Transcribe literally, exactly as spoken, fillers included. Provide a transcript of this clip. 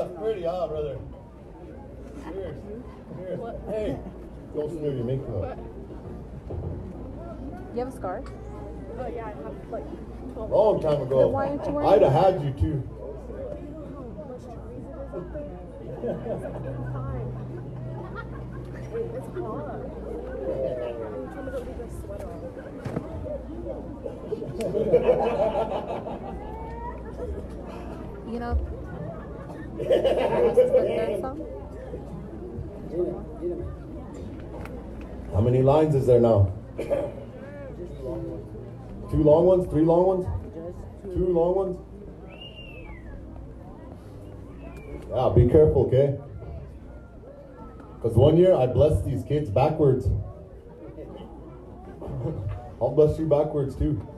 That's pretty, huh, brother? Cheers. Cheers. Hey, don't smear your makeup. You have a scar? Oh yeah, I have like twelve. Long time ago. Then why aren't you wearing I'd have it? had you too. It's hot. I'm trying to go leave my sweater You know, this is the third song? How many lines is there now? Two long ones? Three long ones? Two long ones? Yeah, be careful, okay? Because one year I blessed these kids backwards. I'll bless you backwards too.